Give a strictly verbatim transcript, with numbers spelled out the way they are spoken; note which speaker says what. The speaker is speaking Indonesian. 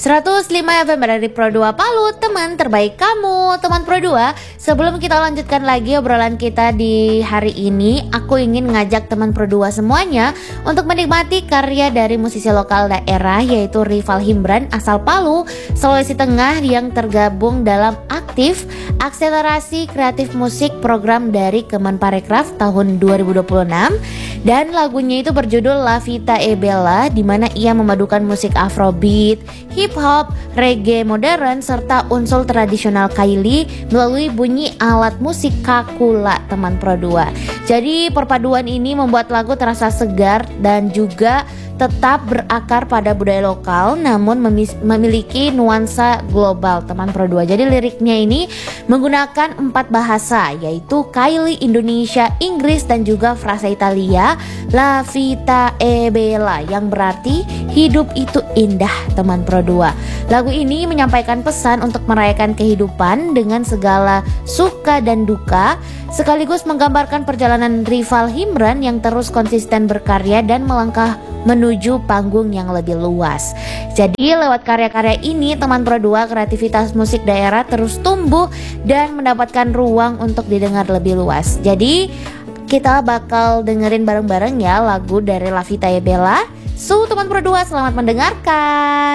Speaker 1: seratus lima F M dari Pro dua Palu, teman terbaik kamu. Teman Pro dua, sebelum kita lanjutkan lagi obrolan kita di hari ini, aku ingin ngajak teman Pro dua semuanya untuk menikmati karya dari musisi lokal daerah, yaitu Rival Himbran asal Palu, Sulawesi Tengah, yang tergabung dalam aktif akselerasi kreatif musik program dari Kemenparekraf tahun dua ribu dua puluh enam. Dan lagunya itu berjudul La Vita e Bella, di mana ia memadukan musik Afrobeat, hip hop, reggae modern, serta unsur tradisional Kaili melalui bunyi alat musik kakula, teman Pro dua. Jadi perpaduan ini membuat lagu terasa segar dan juga tetap berakar pada budaya lokal, namun memiliki nuansa global, teman Pro dua. Jadi liriknya ini menggunakan empat bahasa, yaitu Kaili, Indonesia, Inggris, dan juga frasa Italia, La Vita e Bella, yang berarti hidup itu indah, teman Pro dua. Lagu ini menyampaikan pesan untuk merayakan kehidupan dengan segala suka dan duka, sekaligus menggambarkan perjalanan Rival Himbran yang terus konsisten berkarya dan melangkah menuju panggung yang lebih luas. Jadi lewat karya-karya ini, teman Pro dua, kreativitas musik daerah terus tumbuh dan mendapatkan ruang untuk didengar lebih luas. Jadi kita bakal dengerin bareng-bareng ya lagu dari La Vita e Bella. So teman Pro dua, selamat mendengarkan.